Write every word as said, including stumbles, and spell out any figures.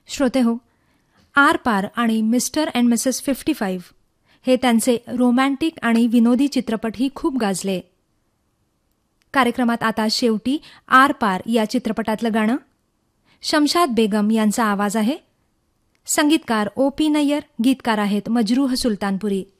श्रोते हो, आर पार आणि mister and Mrs fifty five हे त्यांचे रोमॅन्टिक आणि विनोदी चित्रपटही खूप गाजले. कार्यक्रमात आता शेवटी आर पार या चित्रपटातलं गाणं. शमशाद बेगम यांचा आवाज आहे. संगीतकार ओ पी नय्यर, गीतकार आहेत मजरूह सुलतानपुरी.